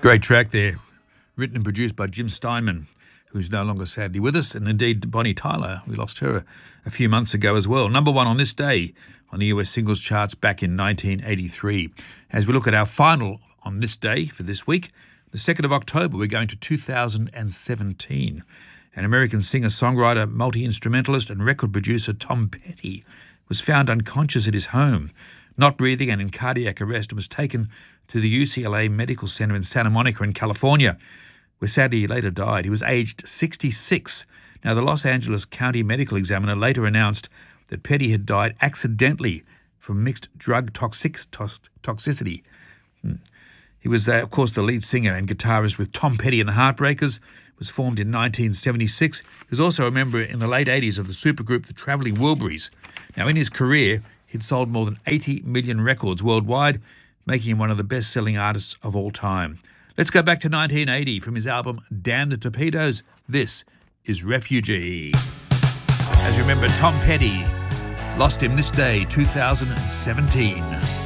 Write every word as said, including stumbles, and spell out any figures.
Great track there, written and produced by Jim Steinman, who's no longer sadly with us, and indeed Bonnie Tyler. We lost her a, a few months ago as well. Number one on this day on the U S singles charts back in nineteen eighty-three. As we look at our final on this day for this week, the second of October, we're going to two thousand seventeen. An American singer-songwriter, multi-instrumentalist and record producer Tom Petty was found unconscious at his home, not breathing and in cardiac arrest, and was taken to the U C L A Medical Center in Santa Monica in California, where sadly he later died. He was aged sixty-six. Now, the Los Angeles County Medical Examiner later announced that Petty had died accidentally from mixed drug toxic, tox, toxicity. Hmm. He was, uh, of course, the lead singer and guitarist with Tom Petty and the Heartbreakers. It was formed in nineteen seventy-six. He was also a member in the late eighties of the supergroup The Traveling Wilburys. Now, in his career, he'd sold more than eighty million records worldwide, making him one of the best-selling artists of all time. Let's go back to nineteen eighty from his album Damn the Torpedoes. This is Refugee. As you remember, Tom Petty lost him this day, two thousand seventeen.